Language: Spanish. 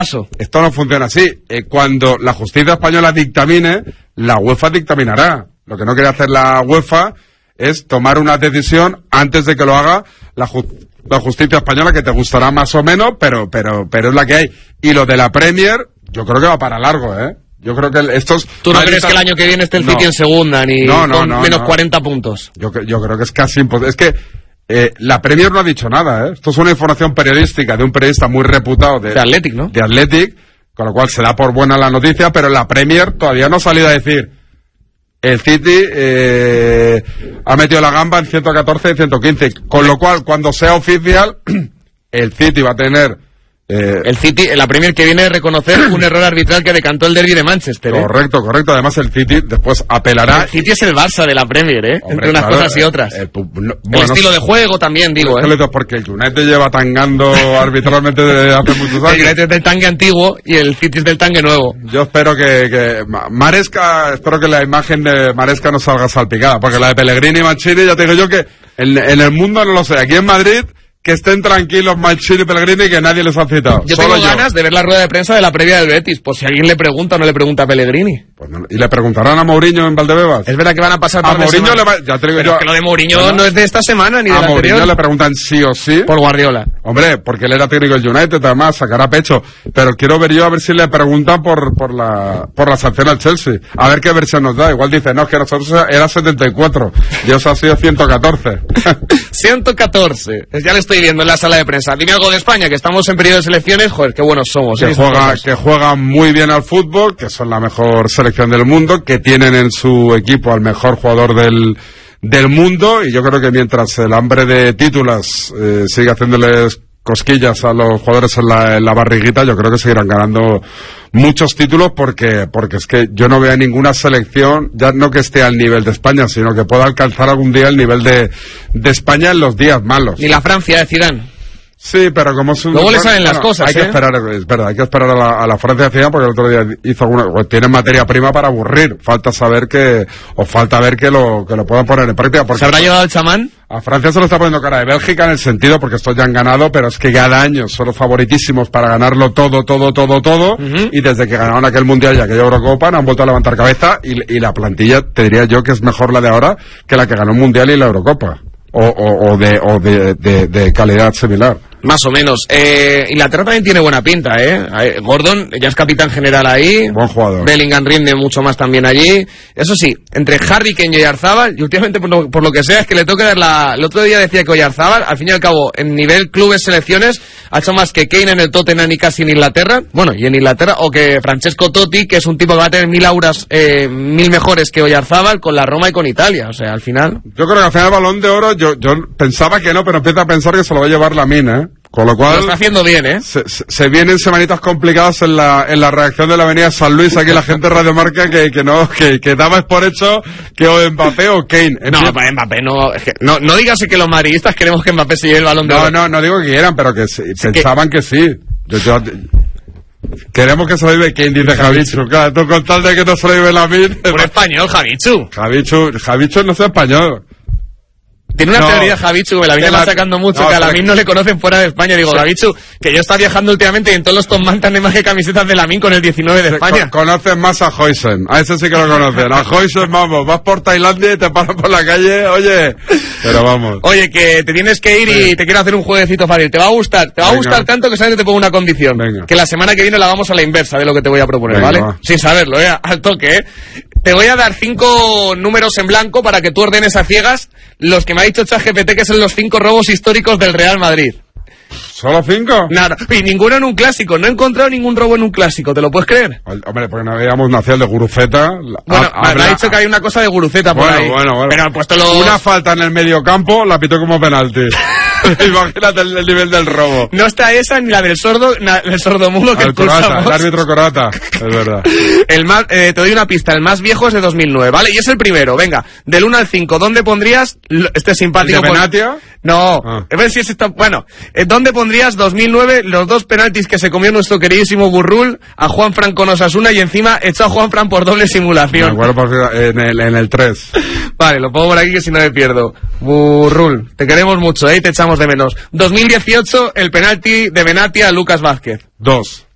Esto no funciona así. Cuando la justicia española dictamine, la UEFA dictaminará. Lo que no quiere hacer la UEFA es tomar una decisión antes de que lo haga la justicia española, que te gustará más o menos, pero es la que hay. Y lo de la Premier, yo creo que va para largo, ¿eh? Yo creo que estos... ¿Tú no crees que el año que viene esté el City en segunda, ni con menos 40 puntos? Yo creo que es casi imposible. Es que la Premier no ha dicho nada, ¿eh? Esto es una información periodística de un periodista muy reputado de Athletic, ¿no? De Athletic, con lo cual se da por buena la noticia, pero la Premier todavía no ha salido a decir... El City ha metido la gamba en 114 y 115, con lo cual, cuando sea oficial, el City va a tener... el City, en la Premier que viene a reconocer un error arbitral que decantó el derbi de Manchester. Correcto. Además, el City después apelará... El City es el Barça de la Premier, ¿eh? Hombre, entre unas cosas y otras. El estilo de juego también, digo, ¿eh? Porque el United lleva tangando arbitralmente desde hace muchos años. El United es del tangue antiguo y el City es del tangue nuevo. Yo espero que Maresca, espero que la imagen de Maresca no salga salpicada, porque la de Pellegrini y Mancini, ya te digo yo que en el mundo no lo sé. Aquí en Madrid... Que estén tranquilos Mancini y Pellegrini, que nadie les ha citado. Yo tengo ganas de ver la rueda de prensa de la previa del Betis, por si alguien le pregunta o no le pregunta a Pellegrini. Pues no, y le preguntarán a Mourinho en Valdebebas. Es verdad que van a pasar por Mourinho ya te digo. Pero yo, que lo de Mourinho no es de esta semana ni de la anterior. A Mourinho le preguntan sí o sí. Por Guardiola. Hombre, porque él era técnico del United, además sacará pecho. Pero quiero ver yo a ver si le preguntan por la sanción al Chelsea. A ver qué versión nos da. Igual dice, no, que nosotros era 74. Y eso ha sido 114. 114. Ya le estoy viendo en la sala de prensa. Dime algo de España, que estamos en periodo de selecciones. Joder, qué buenos somos. Que juegan muy bien al fútbol, que son la mejor selección del mundo, que tienen en su equipo al mejor jugador del mundo, y yo creo que mientras el hambre de títulos sigue haciéndoles cosquillas a los jugadores en la barriguita, yo creo que seguirán ganando muchos títulos, porque es que yo no veo ninguna selección, ya no que esté al nivel de España, sino que pueda alcanzar algún día el nivel de España en los días malos. Ni la Francia de Zidane. Sí, pero como es un... Luego le salen las cosas, hay que esperar, es verdad, hay que esperar a la Francia de Zidane, porque el otro día hizo tiene materia prima para aburrir. Falta ver que lo puedan poner en práctica. ¿Se habrá llevado el chamán? A Francia se lo está poniendo cara de Bélgica en el sentido, porque estos ya han ganado, pero es que cada año son los favoritísimos para ganarlo todo, y desde que ganaron aquel Mundial y aquella Eurocopa no han vuelto a levantar cabeza, y la plantilla, te diría yo que es mejor la de ahora que la que ganó el Mundial y la Eurocopa. O de calidad similar. Más o menos. Inglaterra también tiene buena pinta, ¿eh? Gordon ya es capitán general ahí. Buen jugador. Bellingham rinde mucho más también allí. Eso sí, entre Harry Kane y Oyarzábal, y últimamente por lo que sea, es que le toca dar el otro día decía que Oyarzábal, al fin y al cabo, en nivel clubes, selecciones, ha hecho más que Kane en el Tottenham y casi en Inglaterra. Bueno, y en Inglaterra, o que Francesco Totti, que es un tipo que va a tener 1000 auras, 1000 mejores que Oyarzábal con la Roma y con Italia. O sea, al final... Yo creo que al final el Balón de Oro, yo pensaba que no, pero empiezo a pensar que se lo va a llevar Lamine, ¿eh? Con lo cual... Lo está haciendo bien, ¿eh? Se vienen semanitas complicadas en la reacción de la avenida San Luis. Aquí la gente de Radio Marca que dabas por hecho que o Mbappé o Kane. No, Mbappé no... Es que no digas que los madridistas queremos que Mbappé se lleve el Balón de Oro. No digo que quieran, pero que pensaban que sí. Queremos que se lo lleve Kane, dice Javichu. Claro, tú con tal de que no se lo lleve Lamine... Por español, Javichu. Javichu no es español. Tiene una teoría, Javichu, que me la viene machacando mucho, que a Lamine no le conocen fuera de España. Digo, Javichu, que yo está viajando últimamente y en todos los Tom Mantan de más que camisetas de Lamine con el 19 de España. Conocen más a Hoysen, a ese sí que lo conocen. A Hoysen, vamos, vas por Tailandia y te paran por la calle, oye, pero vamos. Oye, que te tienes que ir y te quiero hacer un jueguecito fácil. Te va a gustar tanto que sabes que te pongo una condición. Venga. Que la semana que viene la hagamos a la inversa de lo que te voy a proponer, ¿vale? Va. Sin saberlo, al toque, Te voy a dar 5 números en blanco para que tú ordenes a ciegas los que me ha dicho ChatGPT que son los 5 robos históricos del Real Madrid. ¿Solo 5? Nada, y ninguno en un clásico. No he encontrado ningún robo en un clásico, ¿te lo puedes creer? Hombre, porque no habíamos nacido el de Guruceta. Bueno, me ha dicho que hay una cosa de Guruceta por ahí. Bueno. Pero han puesto una falta en el medio campo, la pitó como penalti. Imagínate el nivel del robo. No está esa ni la del sordomudo que expulsamos. El árbitro Corata, es verdad. Te doy una pista, el más viejo es de 2009, ¿vale? Y es el primero, venga, del 1 al 5, ¿dónde pondrías, este es simpático? ¿El de Benatia? No, a ver si es esto, bueno, ¿dónde pondrías 2009 los 2 penaltis que se comió nuestro queridísimo Burrul a Juanfran con Osasuna y encima echó a Juanfran por doble simulación? Me acuerdo en el 3. Vale, lo pongo por aquí que si no me pierdo. Burrul, te queremos mucho, te echamos de menos. 2018, el penalti de Benatia a Lucas Vázquez. 2.